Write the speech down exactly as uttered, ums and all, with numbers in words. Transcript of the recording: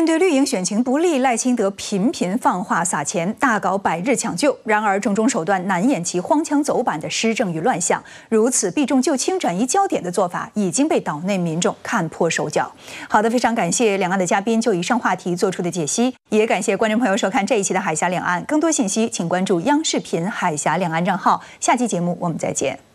面对绿营选情不利，赖清德频频放话撒钱，大搞百日抢救。然而，种种手段难掩其荒腔走板的施政与乱象。如此避重就轻、转移焦点的做法，已经被岛内民众看破手脚。好的，非常感谢两岸的嘉宾就以上话题做出的解析，也感谢观众朋友收看这一期的《海峡两岸》。更多信息，请关注央视频海峡两岸账号。下期节目我们再见。